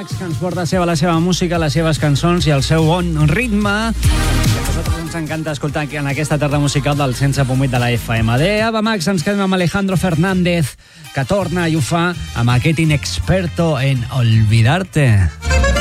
Max, que ens porta la seva música, les seves cançons i el seu bon ritme. I a nosaltres ens encanta escoltar en aquesta tarda musical del 100.8 de la FM. De Ava Max ens quedem amb Alejandro Fernández, que torna i ho fa amb aquest Inexperto en Olvidarte.